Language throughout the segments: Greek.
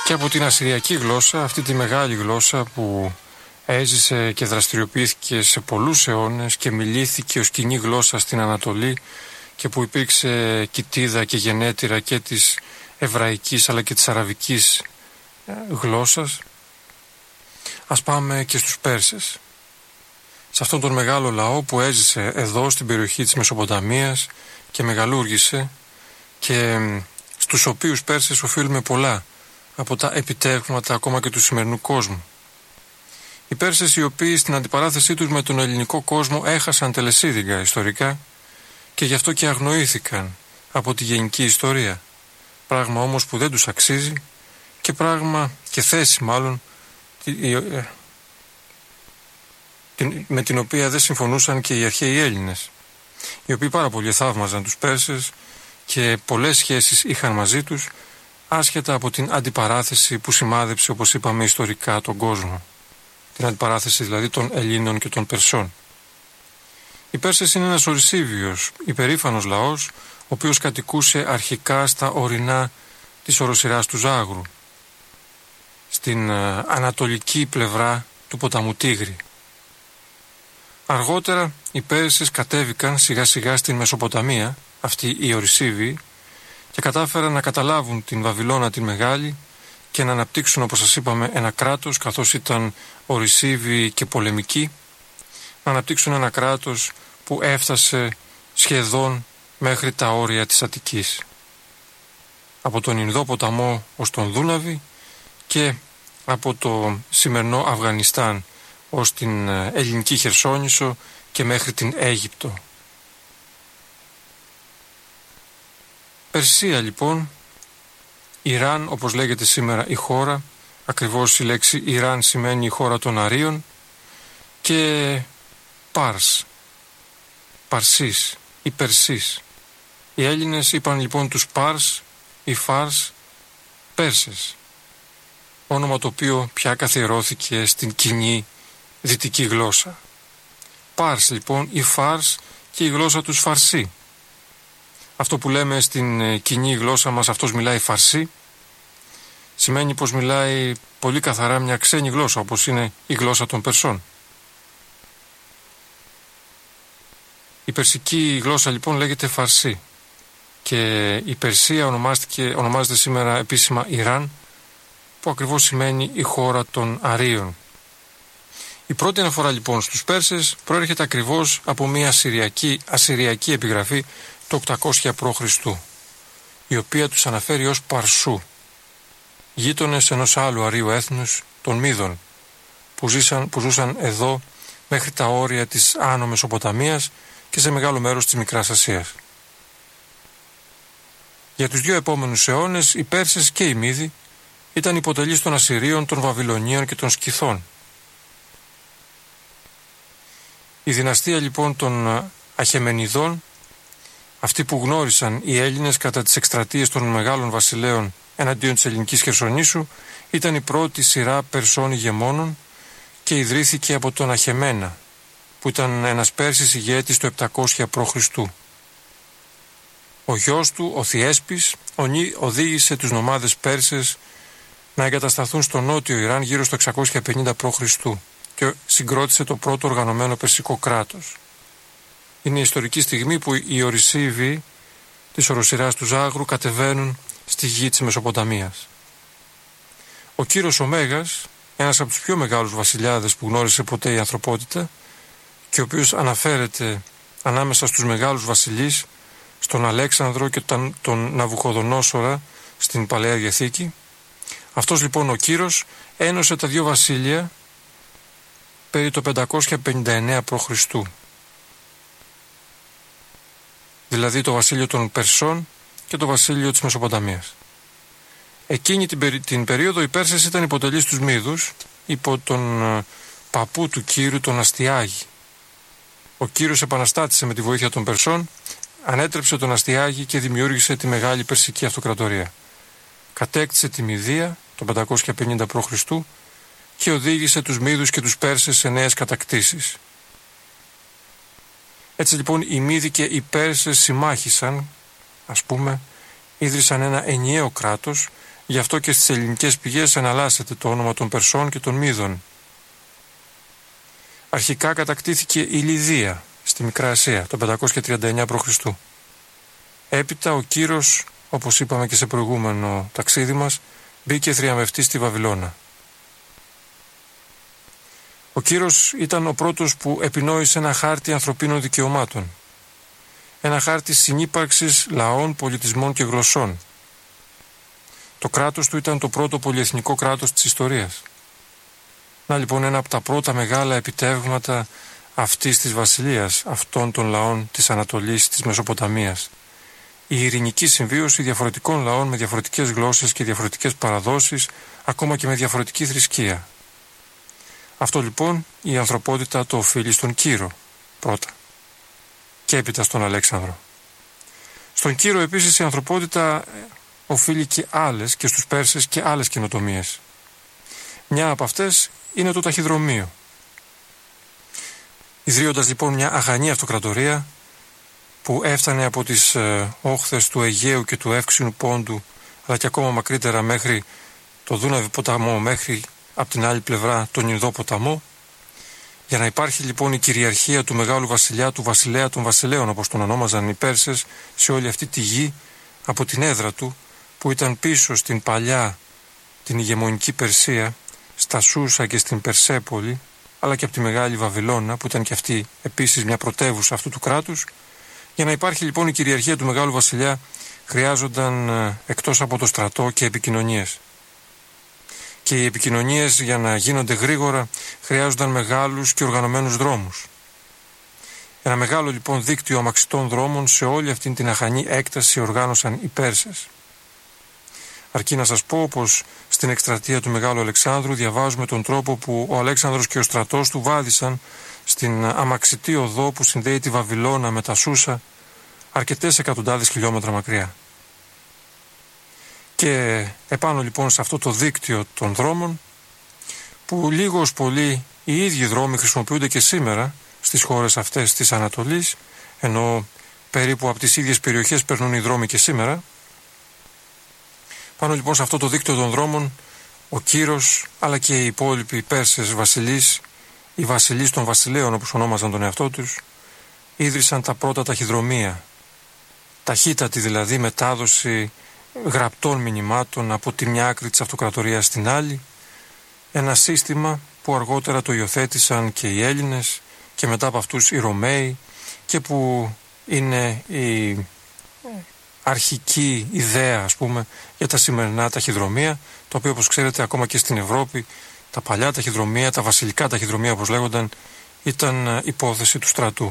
και από την ασσυριακή γλώσσα, αυτή τη μεγάλη γλώσσα που έζησε και δραστηριοποιήθηκε σε πολλούς αιώνες και μιλήθηκε ως κοινή γλώσσα στην Ανατολή και που υπήρξε κοιτίδα και γενέτειρα και της εβραϊκής αλλά και της αραβικής γλώσσας. Ας πάμε και στους Πέρσες. Σε αυτόν τον μεγάλο λαό που έζησε εδώ στην περιοχή της Μεσοποταμίας και μεγαλούργησε και στους οποίους Πέρσες οφείλουμε πολλά από τα επιτεύγματα ακόμα και του σημερινού κόσμου. Οι Πέρσες οι οποίοι στην αντιπαράθεσή τους με τον ελληνικό κόσμο έχασαν τελεσίδικα ιστορικά και γι' αυτό και αγνοήθηκαν από τη γενική ιστορία. Πράγμα όμως που δεν τους αξίζει και πράγμα και θέση μάλλον με την οποία δεν συμφωνούσαν και οι αρχαίοι Έλληνες, οι οποίοι πάρα πολύ θαύμαζαν τους Πέρσες και πολλές σχέσεις είχαν μαζί τους, άσχετα από την αντιπαράθεση που σημάδεψε, όπως είπαμε, ιστορικά τον κόσμο. Την αντιπαράθεση δηλαδή των Ελλήνων και των Περσών. Οι Πέρσες είναι ένας ορεισίβιος, υπερήφανος λαός, ο οποίος κατοικούσε αρχικά στα ορεινά της οροσειράς του Ζάγρου, στην ανατολική πλευρά του ποταμού Τίγρη. Αργότερα οι Πέρσες κατέβηκαν σιγά σιγά στην Μεσοποταμία, αυτοί οι ορεισίβοι, και κατάφεραν να καταλάβουν την Βαβυλώνα την Μεγάλη και να αναπτύξουν, όπως σας είπαμε, ένα κράτος, καθώς ήταν ορεισίβοι και πολεμικοί, να αναπτύξουν ένα κράτος που έφτασε σχεδόν μέχρι τα όρια της Αττικής. Από τον Ινδό ποταμό ως τον Δούναβη και από το σημερινό Αφγανιστάν ως την ελληνική Χερσόνησο και μέχρι την Αίγυπτο. Περσία λοιπόν, Ιράν όπως λέγεται σήμερα η χώρα, ακριβώς η λέξη Ιράν σημαίνει η χώρα των Αρίων, και Πάρς, Παρσής ή Περσής. Οι Έλληνες είπαν λοιπόν τους Πάρς ή Φάρς Πέρσες, όνομα το οποίο πια καθιερώθηκε στην κοινή δυτική γλώσσα. Πάρς λοιπόν ή Φάρς και η γλώσσα τους Φαρσί. Αυτό που λέμε στην κοινή γλώσσα μας αυτός μιλάει Φαρσί, σημαίνει πως μιλάει πολύ καθαρά μια ξένη γλώσσα, όπως είναι η γλώσσα των Περσών. Η περσική γλώσσα λοιπόν λέγεται Φαρσί και η Περσία ονομάζεται σήμερα επίσημα Ιράν, που ακριβώς σημαίνει η χώρα των Αρίων. Η πρώτη αναφορά λοιπόν στους Πέρσες προέρχεται ακριβώς από μια ασσυριακή επιγραφή το 800 π.Χ., η οποία τους αναφέρει ως Παρσού, γείτονες ενός άλλου αρείου έθνους, των Μίδων, που ζούσαν εδώ μέχρι τα όρια της Άνω Μεσοποταμίας και σε μεγάλο μέρος της Μικράς Ασίας. Για τους δύο επόμενους αιώνες οι Πέρσες και οι Μίδοι ήταν υποτελείς των Ασσυρίων, των Βαβυλωνίων και των Σκυθών. Η δυναστεία λοιπόν των Αχεμενιδών, αυτοί που γνώρισαν οι Έλληνες κατά τις εκστρατείες των μεγάλων βασιλέων εναντίον της ελληνικής Χερσονήσου, ήταν η πρώτη σειρά Περσών ηγεμόνων και ιδρύθηκε από τον Αχεμένα, που ήταν ένας Πέρσης ηγέτης το 700 π.Χ. Ο γιος του, ο Θιέσπης, οδήγησε τους νομάδες Πέρσες να εγκατασταθούν στο νότιο Ιράν γύρω στο 650 π.Χ. και συγκρότησε το πρώτο οργανωμένο περσικό κράτος. Είναι η ιστορική στιγμή που οι ορεισίβοι της οροσειράς του Ζάγρου κατεβαίνουν στη γη της Μεσοποταμίας. Ο Κύρος ο Μέγας, ένας από τους πιο μεγάλους βασιλιάδες που γνώρισε ποτέ η ανθρωπότητα και ο οποίος αναφέρεται ανάμεσα στους μεγάλους βασιλείς, στον Αλέξανδρο και τον Ναβουχοδονόσορα στην Παλαιά Διαθήκη. Αυτός λοιπόν ο Κύρος ένωσε τα δύο βασίλεια περί το 559 π.Χ. Δηλαδή το βασίλειο των Περσών και το βασίλειο της Μεσοποταμίας. Εκείνη την περίοδο οι Πέρσες ήταν υποτελείς τους Μίδους υπό τον παππού του Κύρου, τον Αστιάγη. Ο Κύρος επαναστάτησε με τη βοήθεια των Περσών, ανέτρεψε τον Αστιάγη και δημιούργησε τη μεγάλη Περσική Αυτοκρατορία. Κατέκτησε τη Μηδία το 550 π.Χ. και οδήγησε τους Μίδους και τους Πέρσες σε νέες κατακτήσεις. Έτσι λοιπόν οι Μίδοι και οι Πέρσες συμμάχησαν, ίδρυσαν ένα ενιαίο κράτος, Γι' αυτό και στις ελληνικές πηγές εναλλάσσεται το όνομα των Περσών και των Μίδων. Αρχικά κατακτήθηκε η Λιδία στη Μικρά Ασία το 539 π.Χ. Έπειτα ο Κύρος, όπως είπαμε και σε προηγούμενο ταξίδι μας, μπήκε θριαμβευτής στη Βαβυλώνα. Ο Κύρος ήταν ο πρώτος που επινόησε ένα χάρτη ανθρωπίνων δικαιωμάτων. Ένα χάρτη συνύπαρξης λαών, πολιτισμών και γλωσσών. Το κράτος του ήταν το πρώτο πολυεθνικό κράτος της ιστορίας. Να λοιπόν ένα από τα πρώτα μεγάλα επιτεύγματα αυτής της βασιλείας, αυτών των λαών της Ανατολής, της Μεσοποταμίας. Η ειρηνική συμβίωση διαφορετικών λαών με διαφορετικές γλώσσες και διαφορετικές παραδόσεις, ακόμα και με διαφορετική θρησκεία. Αυτό λοιπόν η ανθρωπότητα το οφείλει στον Κύρο πρώτα και έπειτα στον Αλέξανδρο. Στον Κύρο επίσης η ανθρωπότητα οφείλει και άλλες, και στους Πέρσες και άλλες καινοτομίες. Μια από αυτές είναι το ταχυδρομείο. Ιδρύοντας λοιπόν μια αγανή αυτοκρατορία που έφτανε από τις όχθες του Αιγαίου και του Εύξηνου Πόντου, αλλά και ακόμα μακρύτερα μέχρι το Δούναβι ποταμό, μέχρι από την άλλη πλευρά τον Ινδό ποταμό, για να υπάρχει λοιπόν η κυριαρχία του μεγάλου βασιλιά, του βασιλέα των βασιλέων, όπως τον ονόμαζαν οι Πέρσες, σε όλη αυτή τη γη, από την έδρα του που ήταν πίσω στην παλιά την ηγεμονική Περσία, στα Σούσα και στην Περσέπολη, αλλά και από τη Μεγάλη Βαβυλώνα που ήταν και αυτή επίσης μια πρωτεύουσα αυτού του κράτους. Για να υπάρχει λοιπόν η κυριαρχία του μεγάλου βασιλιά χρειάζονταν εκτός από το στρατό και επικοινωνίες. Και οι επικοινωνίες για να γίνονται γρήγορα χρειάζονταν μεγάλους και οργανωμένους δρόμους. Ένα μεγάλο λοιπόν δίκτυο αμαξιτών δρόμων σε όλη αυτή την αχανή έκταση οργάνωσαν οι Πέρσες. Αρκεί να σας πω πως στην εκστρατεία του Μεγάλου Αλεξάνδρου διαβάζουμε τον τρόπο που ο Αλέξανδρος και ο στρατός του βάδισαν στην αμαξιτή οδό που συνδέει τη Βαβυλώνα με τα Σούσα αρκετές εκατοντάδες χιλιόμετρα μακριά. Και επάνω λοιπόν σε αυτό το δίκτυο των δρόμων, που λίγο ως πολύ οι ίδιοι δρόμοι χρησιμοποιούνται και σήμερα στις χώρες αυτές της Ανατολής, ενώ περίπου από τις ίδιες περιοχές περνούν οι δρόμοι και σήμερα, πάνω λοιπόν σε αυτό το δίκτυο των δρόμων ο Κύρος αλλά και οι υπόλοιποι Πέρσες βασιλείς, οι βασιλείς των βασιλέων όπως ονόμαζαν τον εαυτό τους, ίδρυσαν τα πρώτα ταχυδρομεία, ταχύτατη δηλαδή μετάδοση γραπτών μηνυμάτων από τη μια άκρη της αυτοκρατορίας στην άλλη, ένα σύστημα που αργότερα το υιοθέτησαν και οι Έλληνες και μετά από αυτούς οι Ρωμαίοι και που είναι η αρχική ιδέα ας πούμε για τα σημερινά ταχυδρομεία, τα οποία όπως ξέρετε ακόμα και στην Ευρώπη τα παλιά ταχυδρομεία, τα βασιλικά ταχυδρομεία όπως λέγονταν, ήταν υπόθεση του στρατού.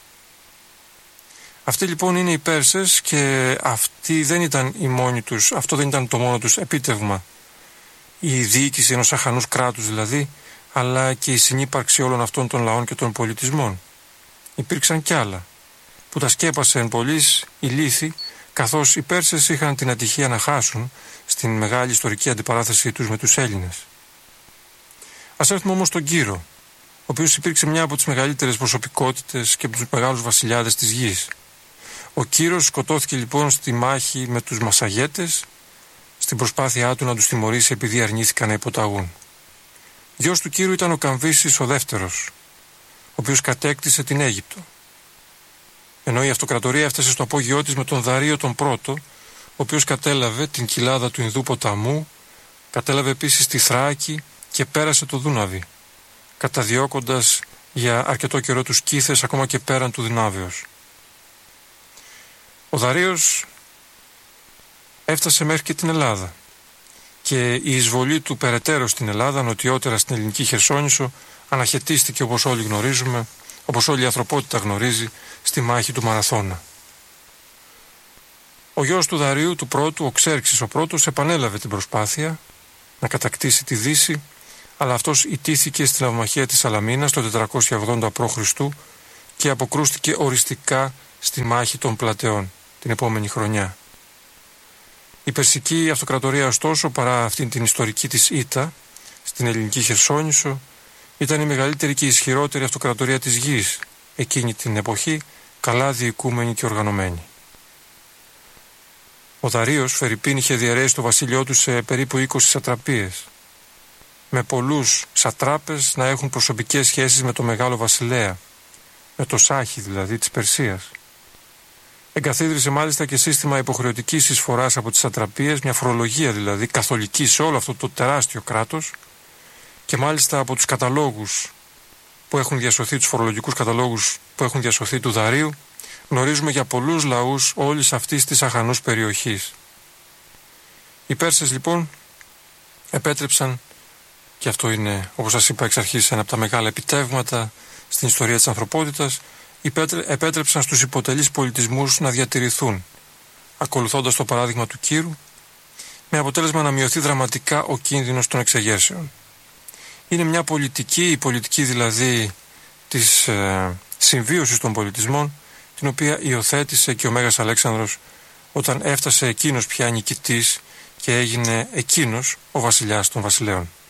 Αυτοί λοιπόν είναι οι Πέρσες και αυτοί δεν ήταν οι μόνοι τους, αυτό δεν ήταν το μόνο τους επίτευγμα, η διοίκηση ενός αχανούς κράτους δηλαδή, αλλά και η συνύπαρξη όλων αυτών των λαών και των πολιτισμών. Υπήρξαν κι άλλα που τα σκέπασε εν πολλοίς η Λύθη, καθώς οι Πέρσες είχαν την ατυχία να χάσουν στην μεγάλη ιστορική αντιπαράθεσή τους με τους Έλληνες. Ας έρθουμε όμως στον Κύρο, ο οποίος υπήρξε μια από τις μεγαλύτερες προσωπικότητες και από τους μεγάλους βασιλιάδες της γης. Ο Κύρος σκοτώθηκε λοιπόν στη μάχη με τους Μασαγέτες, στην προσπάθειά του να τους τιμωρήσει επειδή αρνήθηκαν να υποταγούν. Γιος του Κύρου ήταν ο Καμβίσης ο δεύτερος, ο οποίος κατέκτησε την Αίγυπτο. Ενώ η αυτοκρατορία έφτασε στο απόγειό της με τον Δαρείο τον πρώτο, ο οποίος κατέλαβε την κοιλάδα του Ινδού ποταμού, κατέλαβε επίσης τη Θράκη και πέρασε το Δούναβι, καταδιώκοντας για αρκετό καιρό τους Σκύθες ακόμα και πέραν του Δουνάβεως. Ο Δαρείος έφτασε μέχρι και την Ελλάδα και η εισβολή του περαιτέρω στην Ελλάδα, νοτιότερα στην ελληνική Χερσόνησο, αναχαιτίστηκε όπως όλοι γνωρίζουμε, όπως όλη η ανθρωπότητα γνωρίζει, στη μάχη του Μαραθώνα. Ο γιος του Δαρείου του πρώτου, ο Ξέρξης ο πρώτος, επανέλαβε την προσπάθεια να κατακτήσει τη Δύση, αλλά αυτός ιτήθηκε στην αυμαχία της Σαλαμίνας το 480 π.Χ. και αποκρούστηκε οριστικά στη μάχη των Πλατεών την επόμενη χρονιά. Η Περσική Αυτοκρατορία ωστόσο, παρά αυτήν την ιστορική της ήττα στην ελληνική Χερσόνησο, ήταν η μεγαλύτερη και ισχυρότερη αυτοκρατορία της γης εκείνη την εποχή, καλά διοικούμενη και οργανωμένη. Ο Δαρείος Φερρυπίν είχε διαιρέσει το βασίλειό του σε περίπου 20 σατραπίες, με πολλούς σατράπες να έχουν προσωπικές σχέσεις με το μεγάλο βασιλέα, με το Σάχη δηλαδή της Περσίας. Εγκαθίδρυσε μάλιστα και σύστημα υποχρεωτικής εισφοράς από τις σατραπίες, μια φορολογία δηλαδή καθολική σε όλο αυτό το τεράστιο κράτος, και μάλιστα από τους καταλόγους που έχουν διασωθεί, τους φορολογικούς καταλόγους που έχουν διασωθεί του Δαρείου, γνωρίζουμε για πολλούς λαούς όλης αυτής της αχανούς περιοχής. Οι Πέρσες λοιπόν επέτρεψαν, και αυτό είναι όπως σας είπα εξ αρχής ένα από τα μεγάλα επιτεύγματα στην ιστορία της ανθρωπότητας, επέτρεψαν στους υποτελείς πολιτισμούς να διατηρηθούν, ακολουθώντας το παράδειγμα του Κύρου, με αποτέλεσμα να μειωθεί δραματικά ο κίνδυνος των εξεγέρσεων. Είναι μια πολιτική, η πολιτική δηλαδή της συμβίωσης των πολιτισμών, την οποία υιοθέτησε και ο Μέγας Αλέξανδρος όταν έφτασε εκείνος πια νικητής και έγινε εκείνος ο βασιλιάς των βασιλέων.